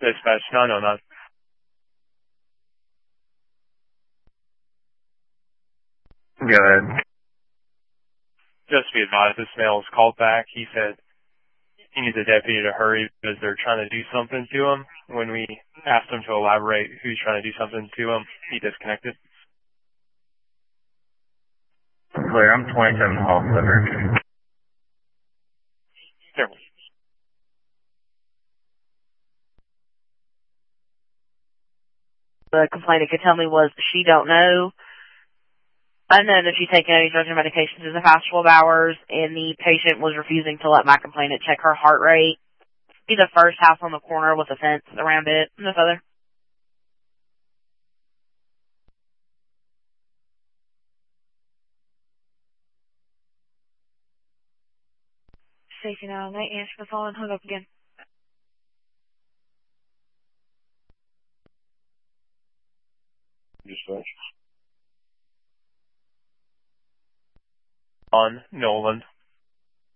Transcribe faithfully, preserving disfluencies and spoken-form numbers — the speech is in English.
Dispatch nine oh nine. Go ahead. Just to be advised, this male was called back. He said he needs a deputy to hurry because they're trying to do something to him. When we asked him to elaborate who's trying to do something to him, he disconnected. Clear, I'm twenty-seven Hall Sliver. Careful. The complainant could tell me was she don't know. Unknown if she's taking any drugs or medications in the past twelve hours, and the patient was refusing to let my complainant check her heart rate. Be the first house on the corner with a fence around it. No further. Station now, night answer the phone and hung up again. Dispatch. On Nolan.